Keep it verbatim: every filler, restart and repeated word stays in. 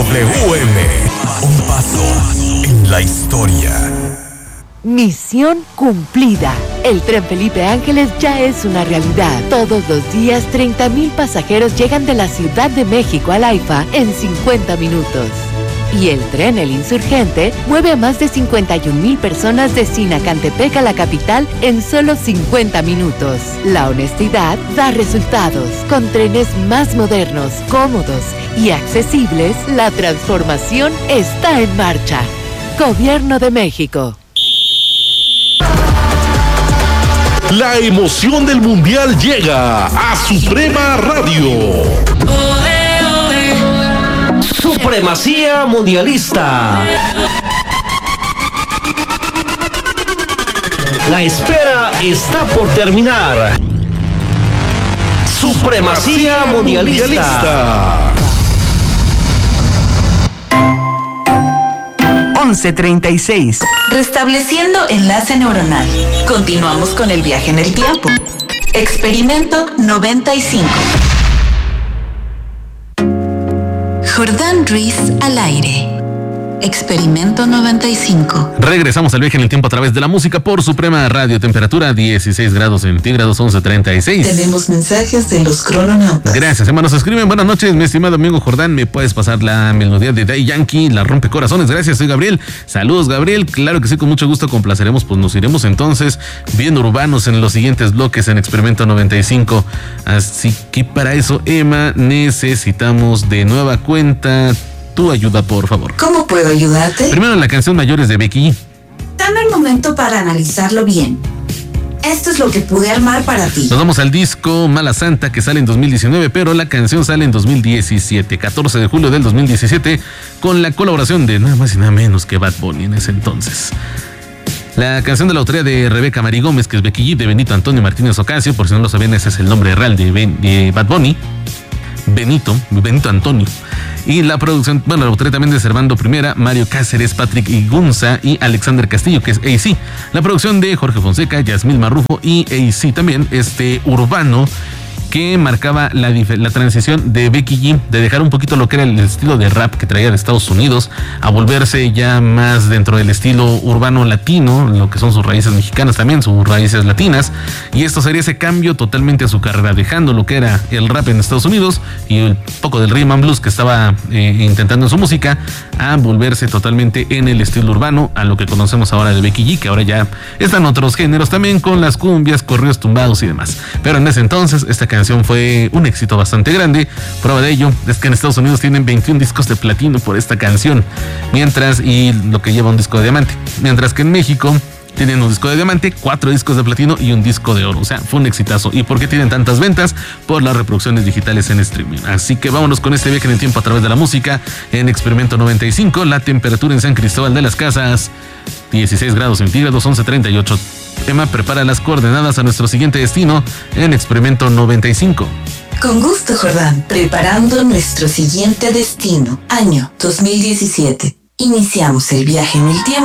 W M, un paso en la historia. Misión cumplida. El tren Felipe Ángeles ya es una realidad. Todos los días, treinta mil pasajeros llegan de la Ciudad de México al AIFA en cincuenta minutos. Y el tren El Insurgente mueve a más de cincuenta y un mil personas de Sinacantepec a la capital en solo cincuenta minutos. La honestidad da resultados. Con trenes más modernos, cómodos y accesibles, la transformación está en marcha. Gobierno de México. La emoción del Mundial llega a Suprema Radio. Supremacía mundialista. La espera está por terminar. Supremacía mundialista. once treinta y seis. Restableciendo enlace neuronal. Continuamos con el viaje en el tiempo. Experimento noventa y cinco. Jordán Ruiz al aire. Experimento noventa y cinco. Regresamos al viaje en el tiempo a través de la música por Suprema Radio. Temperatura dieciséis grados centígrados, once treinta y seis. Tenemos mensajes de los crononautas. Gracias, hermanos. Escriben: buenas noches, mi estimado amigo Jordán. ¿Me puedes pasar la melodía de Daddy Yankee, la rompecorazones? Gracias, soy Gabriel. Saludos, Gabriel. Claro que sí, con mucho gusto complaceremos. Pues nos iremos entonces bien urbanos en los siguientes bloques en Experimento noventa y cinco. Así que para eso, Emma, necesitamos de nueva cuenta tu ayuda, por favor. ¿Cómo puedo ayudarte? Primero la canción Mayores de Becky G. Dame un momento para analizarlo bien. Esto es lo que pude armar para ti. Nos vamos al disco Mala Santa, que sale en dos mil diecinueve, pero la canción sale en dos mil diecisiete, catorce de julio del dos mil diecisiete, con la colaboración de nada más y nada menos que Bad Bunny en ese entonces. La canción de la autoría de Rebeca Mari Gómez, que es Becky G, de Benito Antonio Martínez Ocasio. Por si no lo sabían, ese es el nombre real de, ben, de Bad Bunny. Benito, Benito Antonio. Y la producción, bueno, la autoría también de Servando Primera, Mario Cáceres, Patrick Igunza y Alexander Castillo, que es A C. La producción de Jorge Fonseca, Yasmín Marrufo y A C también, este urbano, que marcaba la, la transición de Becky G de dejar un poquito lo que era el estilo de rap que traía de Estados Unidos a volverse ya más dentro del estilo urbano latino, lo que son sus raíces mexicanas también, sus raíces latinas, y esto sería ese cambio totalmente a su carrera, dejando lo que era el rap en Estados Unidos y el poco del rhythm and blues que estaba eh, intentando en su música, a volverse totalmente en el estilo urbano, a lo que conocemos ahora de Becky G, que ahora ya están otros géneros también, con las cumbias, corridos tumbados y demás. Pero en ese entonces esta canción canción fue un éxito bastante grande. Prueba de ello es que en Estados Unidos tienen veintiún discos de platino por esta canción, mientras, y lo que lleva un disco de diamante, mientras que en México tienen un disco de diamante, cuatro discos de platino y un disco de oro. O sea, fue un exitazo. ¿Y por qué tienen tantas ventas? Por las reproducciones digitales en streaming. Así que vámonos con este viaje en el tiempo a través de la música en Experimento noventa y cinco. La temperatura en San Cristóbal de las Casas, dieciséis grados centígrados, once treinta y ocho. Emma prepara las coordenadas a nuestro siguiente destino en Experimento noventa y cinco. Con gusto, Jordán. Preparando nuestro siguiente destino. Año dos mil diecisiete. Iniciamos el viaje en el tiempo